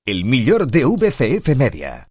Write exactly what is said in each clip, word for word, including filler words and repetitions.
El millor de V C F Media.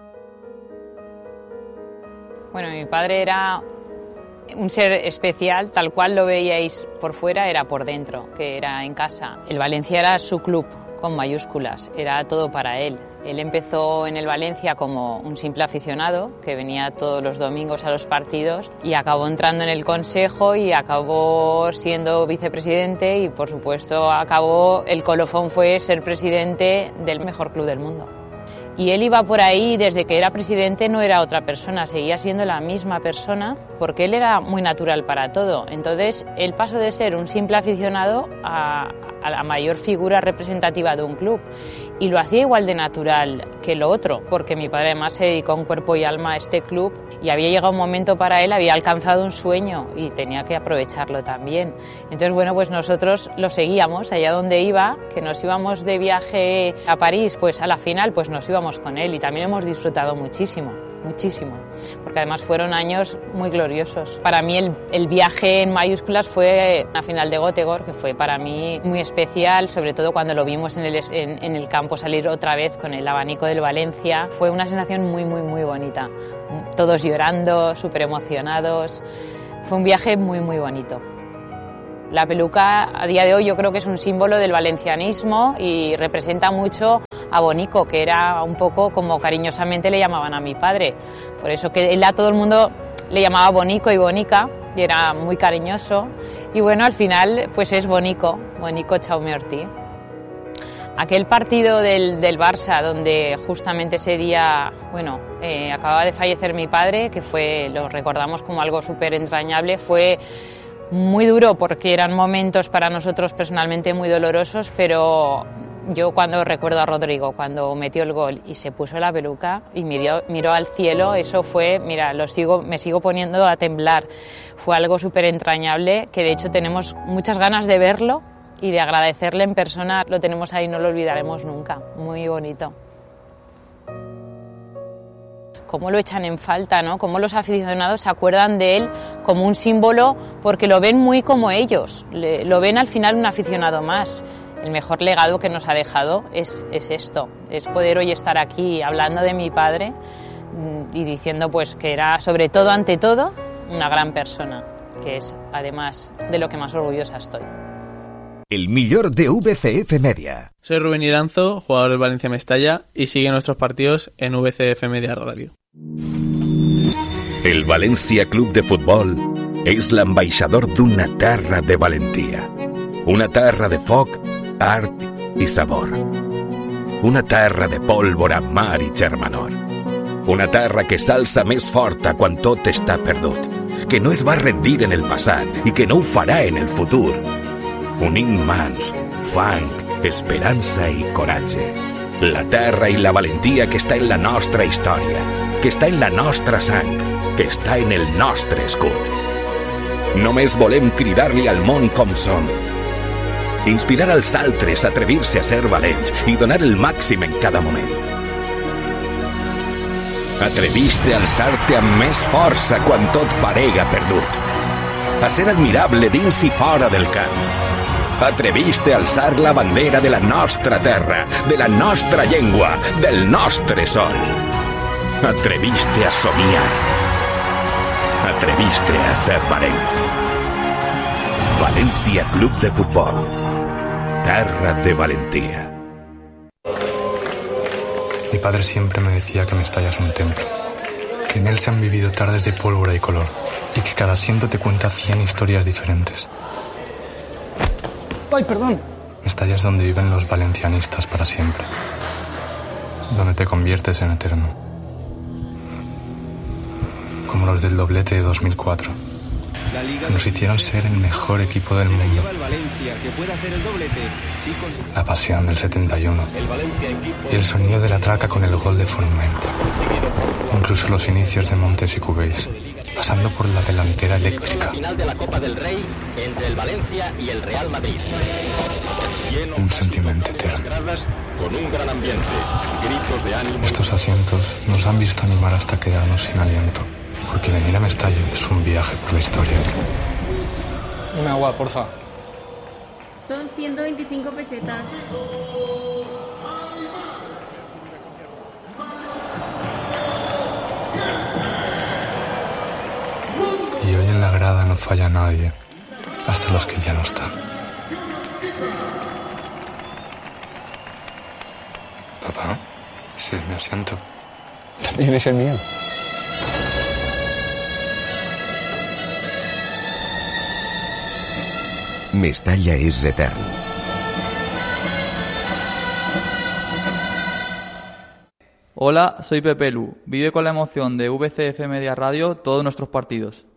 Bueno, mi padre era un ser especial, tal cual lo veíais por fuera, era por dentro, que era en casa. El Valencia era su club, con mayúsculas, era todo para él. Él empezó en el Valencia como un simple aficionado, que venía todos los domingos a los partidos, y acabó entrando en el consejo y acabó siendo vicepresidente y, por supuesto, acabó, el colofón fue ser presidente del mejor club del mundo. Y él iba por ahí, desde que era presidente no era otra persona, seguía siendo la misma persona, porque él era muy natural para todo. Entonces, él pasó de ser un simple aficionado a, a la mayor figura representativa de un club. Y lo hacía igual de natural que lo otro, porque mi padre además se dedicó en cuerpo y alma a este club y había llegado un momento para él, había alcanzado un sueño y tenía que aprovecharlo también. Entonces, bueno, pues nosotros lo seguíamos allá donde iba, que nos íbamos de viaje a París, pues a la final pues nos íbamos con él y también hemos disfrutado muchísimo. Muchísimo, porque además fueron años muy gloriosos. Para mí el, el viaje en mayúsculas fue la final de Göteborg, que fue para mí muy especial, sobre todo cuando lo vimos en el, en, en el campo salir otra vez con el abanico del Valencia. Fue una sensación muy, muy, muy bonita. Todos llorando, súper emocionados. Fue un viaje muy, muy bonito. La peluca a día de hoy yo creo que es un símbolo del valencianismo y representa mucho a Bonico, que era un poco como cariñosamente le llamaban a mi padre. Por eso que él a todo el mundo le llamaba Bonico y Bonica y era muy cariñoso. Y bueno, al final pues es Bonico, Bonico Jaume Ortí. Aquel partido del, del Barça donde justamente ese día, bueno, eh, acababa de fallecer mi padre, que fue, lo recordamos como algo súper entrañable, fue muy duro porque eran momentos para nosotros personalmente muy dolorosos, pero yo cuando recuerdo a Rodrigo, cuando metió el gol y se puso la peluca y miró, miró al cielo, eso fue, mira, lo sigo, me sigo poniendo a temblar. Fue algo súper entrañable que de hecho tenemos muchas ganas de verlo y de agradecerle en persona. Lo tenemos ahí, no lo olvidaremos nunca. Muy bonito. Cómo lo echan en falta, ¿no? Cómo los aficionados se acuerdan de él como un símbolo porque lo ven muy como ellos, Le, lo ven al final un aficionado más. El mejor legado que nos ha dejado es, es esto, es poder hoy estar aquí hablando de mi padre y diciendo pues que era sobre todo, ante todo, una gran persona, que es además de lo que más orgullosa estoy. El millor de V C F Media. Soy Rubén Iranzo, jugador del Valencia Mestalla, y sigue nuestros partidos en V C F Media Radio. El Valencia Club de Futbol és l'ambaixador d'una terra de valentia. Una terra de foc, art i sabor. Una terra de pólvora, mar i germanor. Una terra que s'alça més forta quan tot està perdut, que no es va rendir en el passat i que no ho farà en el futur. Unint mans, fang, esperança i coratge. La terra i la valentia que està en la nostra història, que està en la nostra sang, que està en el nostre escut. Només volem cridar-li al món com som. Inspirar als altres a atrevir-se a ser valents i donar el màxim en cada moment. Atreviste a alçar-te amb més força quan tot parega perdut. A ser admirable dins i fora del camp. Atreviste a alçar la bandera de la nostra terra, de la nostra llengua, del nostre sol. Atreviste a somiar. Atreviste a ser valent. Valencia Club de Futbol. Terra de valentía. Mi padre siempre me decía que Mestalla es un templo, que en él se han vivido tardes de pólvora y color, y que cada asiento te cuenta cien historias diferentes. ¡Ay, perdón! Mestalla es donde viven los valencianistas para siempre, donde te conviertes en eterno, como los del doblete de dos mil cuatro. Nos hicieron ser el mejor equipo del mundo. La pasión del setenta y uno y el sonido de la traca con el gol de Forment. Incluso los inicios de Montes y Cubéis, pasando por la delantera eléctrica. Un sentimiento eterno. Estos asientos nos han visto animar hasta quedarnos sin aliento. Porque venir a Mestalla es un viaje por la historia. Un agua, porfa. Son ciento veinticinco pesetas. no falla a nadie, hasta los que ya no están. Papá, ese es mi asiento. También es el mío. Mestalla es eterno. Hola, soy Pepe Lu. Vive con la emoción de V C F Media Radio todos nuestros partidos.